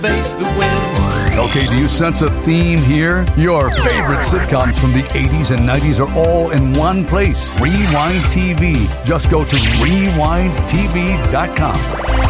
Face the wind. Okay, do you sense a theme here? Your favorite sitcoms from the 80s and 90s are all in one place. Rewind TV. Just go to rewindtv.com.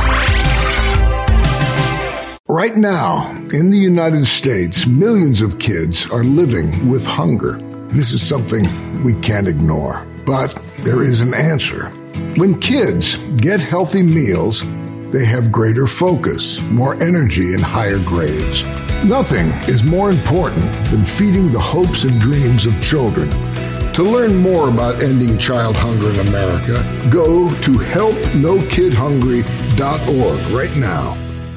Right now, in the United States, millions of kids are living with hunger. This is something we can't ignore, but there is an answer. When kids get healthy meals, they have greater focus, more energy, and higher grades. Nothing is more important than feeding the hopes and dreams of children. To learn more about ending child hunger in America, go to helpnokidhungry.org right now.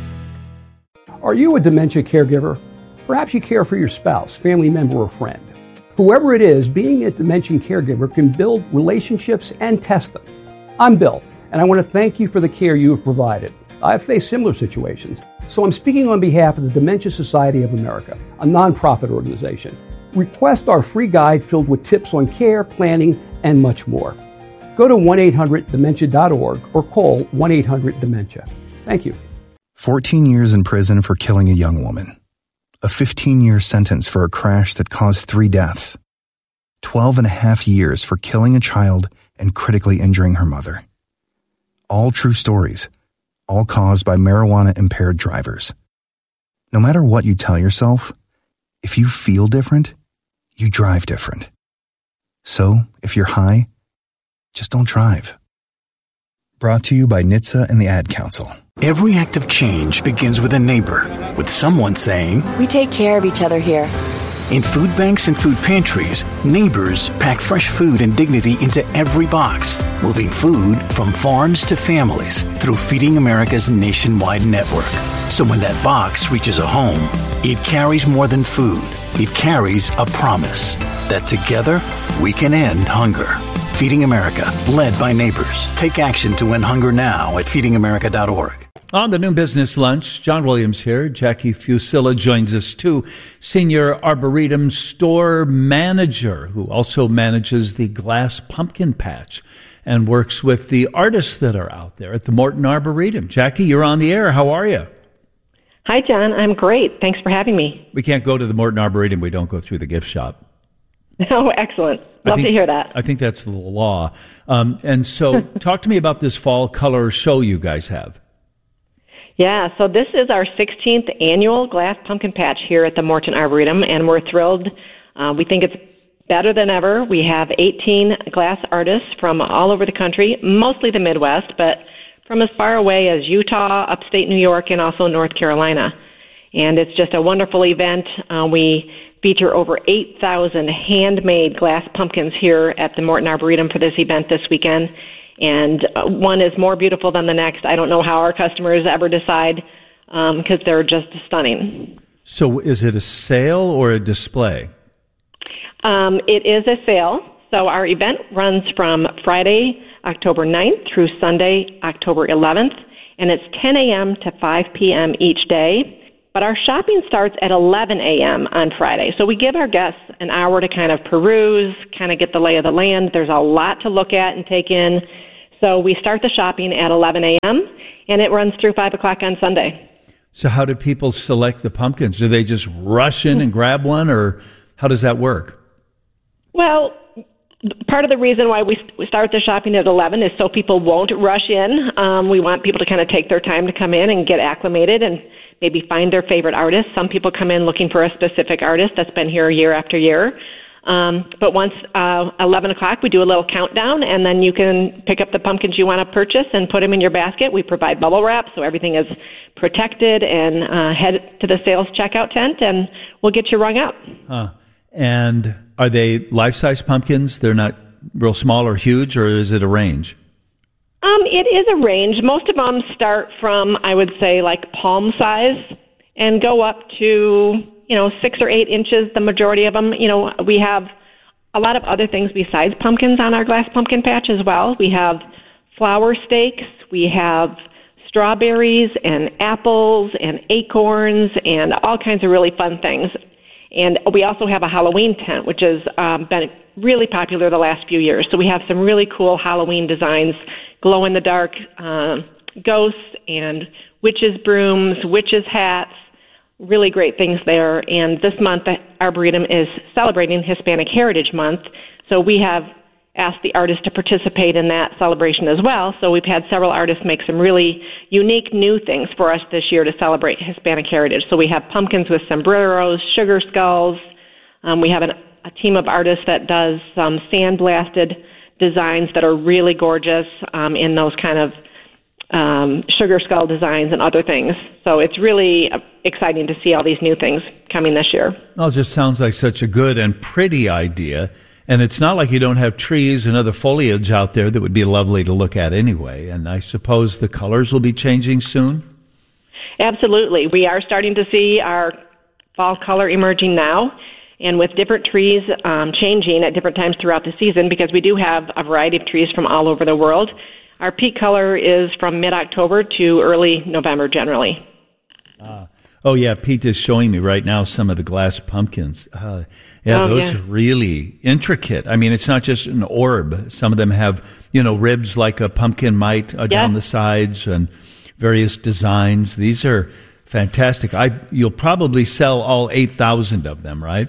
Are you a dementia caregiver? Perhaps you care for your spouse, family member, or friend. Whoever it is, being a dementia caregiver can build relationships and test them. I'm Bill, and I want to thank you for the care you have provided. I've faced similar situations, so I'm speaking on behalf of the Dementia Society of America, a nonprofit organization. Request our free guide filled with tips on care, planning, and much more. Go to 1-800-DEMENTIA.org or call 1-800-DEMENTIA. Thank you. 14 years in prison for killing a young woman. A 15-year sentence for a crash that caused 3 deaths. 12 and a half years for killing a child and critically injuring her mother. All true stories, all caused by marijuana-impaired drivers. No matter what you tell yourself, if you feel different, you drive different. So, if you're high, just don't drive. Brought to you by NHTSA and the Ad Council. Every act of change begins with a neighbor, with someone saying, "We take care of each other here." In food banks and food pantries, neighbors pack fresh food and dignity into every box, moving food from farms to families through Feeding America's nationwide network. So when that box reaches a home, it carries more than food. It carries a promise that together we can end hunger. Feeding America, led by neighbors. Take action to end hunger now at feedingamerica.org. On the New Business Lunch, John Williams here. Jackie Fusilla joins us too, Senior Arboretum Store Manager, who also manages the Glass Pumpkin Patch and works with the artists that are out there at the Morton Arboretum. Jackie, you're on the air. How are you? Hi, John. I'm great. Thanks for having me. We can't go to the Morton Arboretum. We don't go through the gift shop. Oh, excellent. Love to hear that. I think that's the law. And so talk to me about this fall color show you guys have. Yeah, so this is our 16th annual Glass Pumpkin Patch here at the Morton Arboretum, and we're thrilled. We think it's better than ever. We have 18 glass artists from all over the country, mostly the Midwest, but from as far away as Utah, upstate New York, and also North Carolina. And it's just a wonderful event. We feature over 8,000 handmade glass pumpkins here at the Morton Arboretum for this event this weekend. And one is more beautiful than the next. I don't know how our customers ever decide because they're just stunning. So is it a sale or a display? It is a sale. So our event runs from Friday, October 9th through Sunday, October 11th, and it's 10 a.m. to 5 p.m. each day. But our shopping starts at 11 a.m. on Friday. So we give our guests an hour to kind of peruse, kind of get the lay of the land. There's a lot to look at and take in. So we start the shopping at 11 a.m., and it runs through 5 o'clock on Sunday. So how do people select the pumpkins? Do they just rush in and grab one, or how does that work? Well, part of the reason why we start the shopping at 11 is so people won't rush in. We want people to kind of take their time to come in and get acclimated and maybe find their favorite artist. Some people come in looking for a specific artist that's been here year after year. But once 11 o'clock, we do a little countdown, and then you can pick up the pumpkins you want to purchase and put them in your basket. We provide bubble wrap, so everything is protected, and head to the sales checkout tent, and we'll get you rung up. And are they life-size pumpkins? They're not real small or huge, or is it a range? It is a range. Most of them start from, I would say, like palm size and go up to, 6 or 8 inches, the majority of them. We have a lot of other things besides pumpkins on our glass pumpkin patch as well. We have flower stakes, we have strawberries and apples and acorns and all kinds of really fun things. And we also have a Halloween tent, which has been really popular the last few years. So we have some really cool Halloween designs, glow-in-the-dark ghosts and witches' brooms, witches' hats, really great things there. And this month, the Arboretum is celebrating Hispanic Heritage Month, so we have asked the artists to participate in that celebration as well. So we've had several artists make some really unique new things for us this year to celebrate Hispanic heritage. So we have pumpkins with sombreros, sugar skulls. We have a team of artists that does some sandblasted designs that are really gorgeous in those kind of sugar skull designs and other things. So it's really exciting to see all these new things coming this year. Well, it just sounds like such a good and pretty idea. And it's not like you don't have trees and other foliage out there that would be lovely to look at anyway. And I suppose the colors will be changing soon? Absolutely. We are starting to see our fall color emerging now. And with different trees changing at different times throughout the season, because we do have a variety of trees from all over the world, our peak color is from mid-October to early November generally. Oh, yeah, Pete is showing me right now some of the glass pumpkins. Those are really intricate. I mean, it's not just an orb. Some of them have, ribs like a pumpkin might down the sides and various designs. These are fantastic. You'll probably sell all 8,000 of them, right?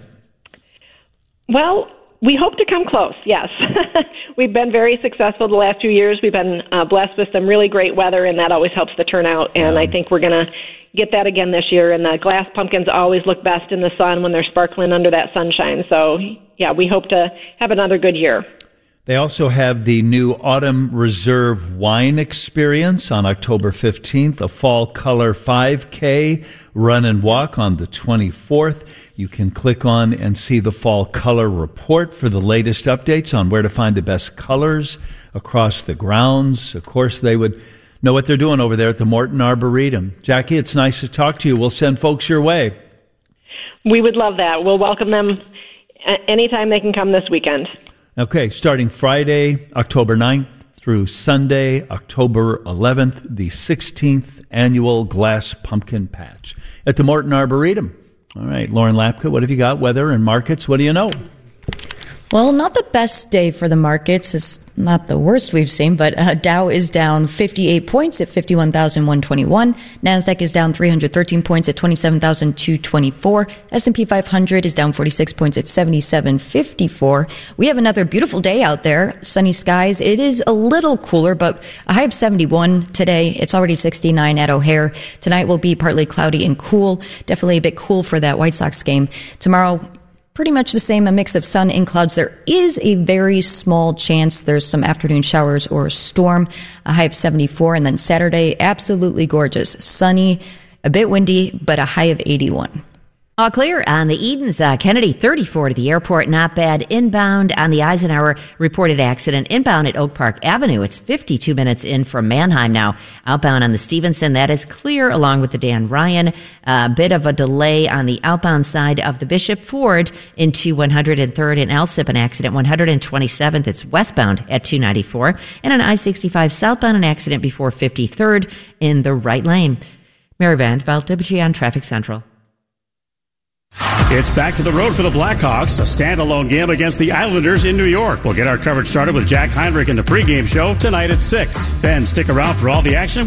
Well, we hope to come close, yes. We've been very successful the last few years. We've been blessed with some really great weather, and that always helps the turnout. And I think we're going to get that again this year. And the glass pumpkins always look best in the sun when they're sparkling under that sunshine. So, yeah, we hope to have another good year. They also have the new Autumn Reserve Wine Experience on October 15th, a Fall Color 5K run and walk on the 24th. You can click on and see the Fall Color Report for the latest updates on where to find the best colors across the grounds. Of course, they would know what they're doing over there at the Morton Arboretum. Jackie, it's nice to talk to you. We'll send folks your way. We would love that. We'll welcome them anytime they can come this weekend. Okay, starting Friday, October 9th through Sunday, October 11th, the 16th annual Glass Pumpkin Patch at the Morton Arboretum. All right, Lauren Lapka, what have you got? Weather and markets, what do you know? Well, not the best day for the markets. It's not the worst we've seen, but Dow is down 58 points at 51,121. NASDAQ is down 313 points at 27,224. S&P 500 is down 46 points at 7754. We have another beautiful day out there. Sunny skies. It is a little cooler, but a high of 71 today. It's already 69 at O'Hare. Tonight will be partly cloudy and cool. Definitely a bit cool for that White Sox game. Tomorrow, pretty much the same, a mix of sun and clouds. There is a very small chance there's some afternoon showers or a storm, a high of 74. And then Saturday, absolutely gorgeous. Sunny, a bit windy, but a high of 81. All clear on the Edens. Kennedy 34 to the airport. Not bad. Inbound on the Eisenhower, reported accident. Inbound at Oak Park Avenue. It's 52 minutes in from Mannheim now. Outbound on the Stevenson. That is clear along with the Dan Ryan. A bit of a delay on the outbound side of the Bishop Ford into 103rd and Alsip. An accident 127th. It's westbound at 294. And on I-65 southbound, an accident before 53rd in the right lane. Mary Van Valdivia on Traffic Central. It's back to the road for the Blackhawks, a standalone game against the Islanders in New York. We'll get our coverage started with Jack Heinrich in the pregame show tonight at 6. Then stick around for all the action